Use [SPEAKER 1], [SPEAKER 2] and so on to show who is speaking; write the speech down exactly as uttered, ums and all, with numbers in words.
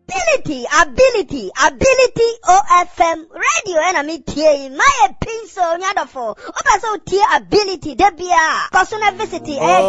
[SPEAKER 1] ability, ability, ability O F M radio and a meeting. My pencil, nyadafo. Opa so tea ability, debia. Personal visit, eh,